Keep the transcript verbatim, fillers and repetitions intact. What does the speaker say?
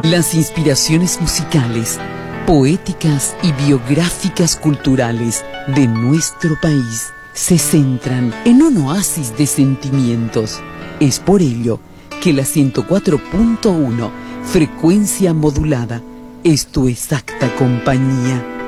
Las inspiraciones musicales, poéticas y biográficas culturales de nuestro país se centran en un oasis de sentimientos. Es por ello que la ciento cuatro punto uno, frecuencia modulada, es tu exacta compañía.